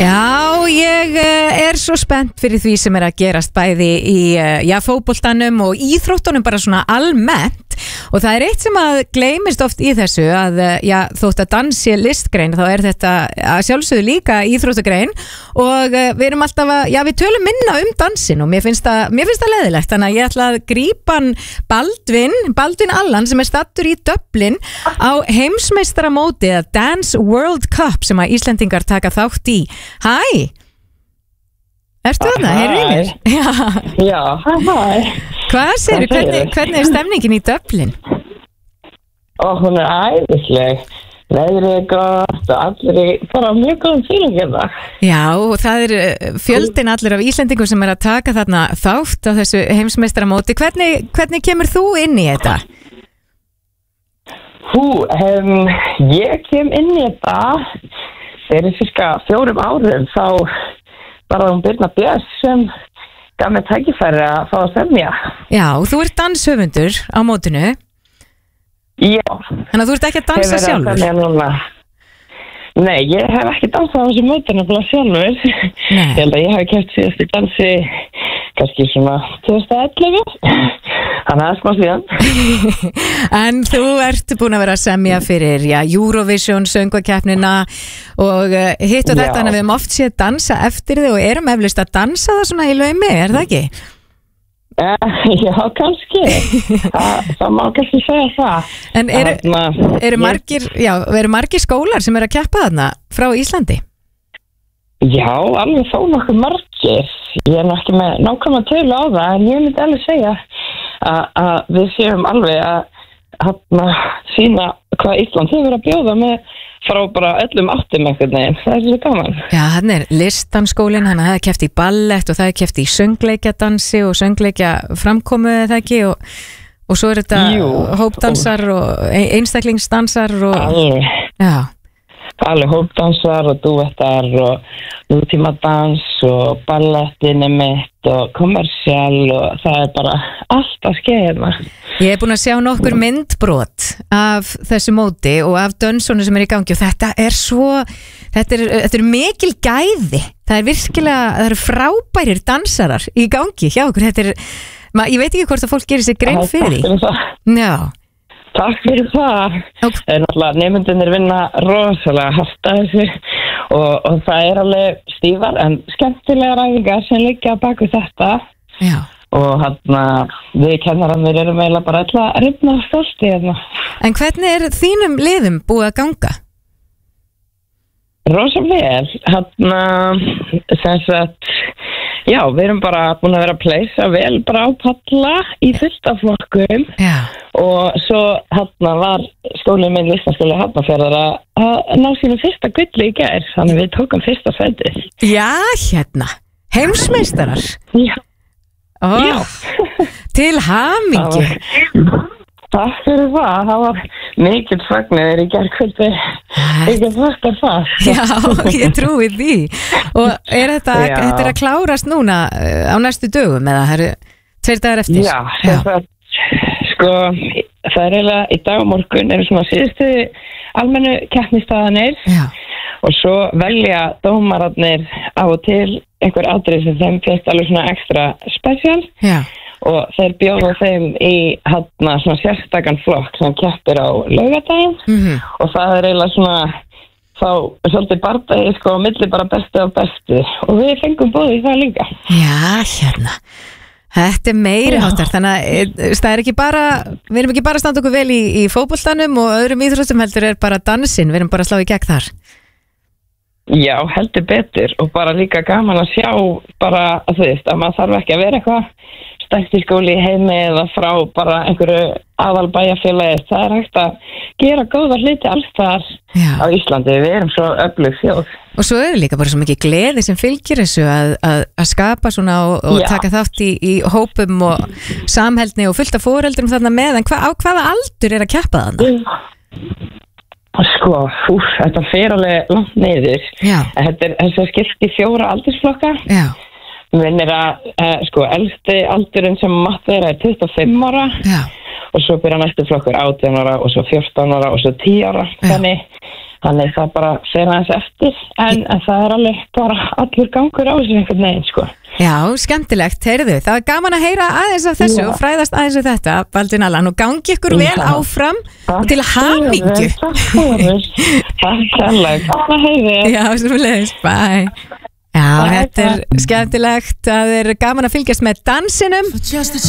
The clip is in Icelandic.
Já, ég svo spennt fyrir því sem að gerast bæði í fótboltanum og íþróttunum bara svona almennt og það eitt sem að gleymist oft í þessu að þótt að dans sé listgrein þá þetta að sjálfsögðu líka íþróttugrein og við erum alltaf að, við tölum minna dansin og mér finnst það leiðilegt þannig að ég ætla að grípa Baldvin Allan sem stattur í Dublin á heimsmeistaramóti að Dance World Cup sem að Íslendingar taka þátt í. Hæ! Ertu þarna? Heyrðu í mér? Já, hæ. Hvað segirðu? Hvernig stemningin í Dublin? Hún æðisleg. Veðrið gott og allir bara mjög góðum fílingum það. Já, og það fjöldin allir af Íslendingum sem að taka þarna þátt á þessu heimsmeistaramóti. Hvernig kemur þú inn í þetta? Ég kem inn í þetta fyrir cirka 4 árum þá bara Birna Björns sem gaf mér tækifæri að fá að semja. Já, þú ert danshöfundur á mótinu. Já. Þannig að þú ert ekki að dansa sjálfur? Nei, ég hef ekki dansað á þessu mótinu sjálfur. Ég held að ég hef keppt síðast í dansi kannski svona 2011. Þannig að smá síðan. En þú ert búin að vera að semja fyrir Eurovision söngvakeppnina og hitt og þetta, en við höfum oft séð dansa eftir þig og erum eflaust að dansa það svona í laumi, það ekki? Já, kannski. Það má kannski segja það. En eru margir skólar sem að keppa þarna frá Íslandi? Já, alveg þó nokkuð margir. Ég ekki með nákvæmlega tölu á það, en ég myndi alveg segja að við séum alveg að sína hvað Ísland hefur að bjóða með frá bara öllum áttum einhvern veginn. Það svo gaman. Já, hann listanskólinn, hann hefði keppt í ballett og það keppt í söngleikjadansi og söngleikjaframkomu eða ekki og svo þetta hópdansar og einstaklingsdansar og alveg hópdansar og dúettar og nútímadans og ballettinni mitt og kommersial og það bara allt að skeið. Ég búin að sjá nokkur myndbrot af þessu móti og af dönsunum sem í gangi og þetta er mikil gæði. Það virkilega, það frábærir dansarar í gangi hjá okkur. Ég veit ekki hvort að fólk gerir sér grein fyrir því. Já. Takk fyrir það. Náttúrulega nemyndunir vinna rosalega hart að þessu og það alveg stífar en skemmtilega ræðingar sem liggja bak við þetta. Já. Og við kennararnir erum eiginlega bara að rifna stolti hérna. En hvernig þínum liðum búið að ganga? Rosa vel. Sem sagt, við erum bara búin að vera að pleysa vel bara á palla í fullt af flokkum. Já. Og svo var skólinn minn listaskóli Hafnarfjarðar að ná sínum fyrsta gulli í gær, þannig við tókum fyrsta sætið. Já, heimsmeistarar. Já. Já. Til hamingju. Takk fyrir það var mikill fagnaður í gærkvöldi. Ekki þakka það. Já, ég trúi því. Og þetta að klárast núna á næstu dögum eða það 2 dagar eftir? Já. Það eiginlega í dag og morgun eru svona síðustu almennu keppnisstaðanir og svo velja dómararnir á og til einhver atriði sem þeim finnst alveg svona ekstra spesial og þeir bjóða þeim í svona sérstakann flokk sem keppir á laugardaginn og það eiginlega svona þá svolítið bardagi á milli bara bestu og bestu og við fengum bóðið í það líka. Já, Þetta meiri háttar, þannig að það ekki bara, við erum ekki bara að standa okkur vel í fótboltanum og öðrum íþróttum heldur bara dansinn, við erum bara að slá í gegn þar. Já, heldur betur og bara líka gaman að sjá bara að maður þarf ekki að vera eitthvað stækt í skóli í heimi eða frá bara einhverju aðalbæjarfélagi. Það hægt að gera góða hluti alls þar á Íslandi. Við erum svo öflug þjóð. Og svo líka bara svo mikið gleði sem fylgir þessu að skapa svona og taka þátt í hópum og samheldni og fullt af foreldrum þarna með. En á hvaða aldur að keppa þarna? Þetta fer alveg langt niður. Þetta er skipt í 4 aldursflokka. Já. Minn að elsti aldurinn sem mátt vera 25 ára og svo byrja næstu flokkur 18 ára og svo 14 ára og svo 10 ára. Þannig þannig það bara fer aðeins eftir en það alveg bara allur gangur á þessu einhvern veginn sko. Já, skemmtilegt, heyrðu, það var gaman að heyra aðeins af þessu og fræðast aðeins af þetta, Baldvin Allan, og gangi ykkur vel áfram og til hamingju. Takk kærlega, gaman að heyri. Já, sömuleiðis, bye. Já, þetta skemmtilegt, það gaman að fylgjast með dansinum.